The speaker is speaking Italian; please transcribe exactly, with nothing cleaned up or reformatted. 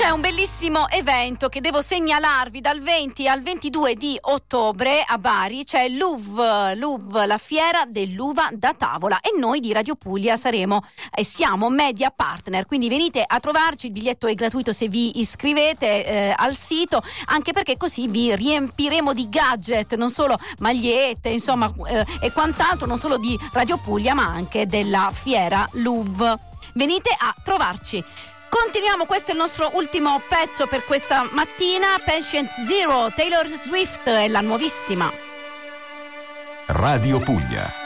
C'è un bellissimo evento che devo segnalarvi dal venti al ventidue di ottobre a Bari. C'è l'U V, l'U V, la fiera dell'uva da tavola, e noi di Radio Puglia saremo e siamo media partner, quindi venite a trovarci. Il biglietto è gratuito se vi iscrivete eh, al sito, anche perché così vi riempiremo di gadget, non solo magliette, insomma, eh, e quant'altro, non solo di Radio Puglia ma anche della fiera l'U V. Venite a trovarci. Continuiamo, questo è il nostro ultimo pezzo per questa mattina. Patient Zero, Taylor Swift è la nuovissima. Radio Puglia.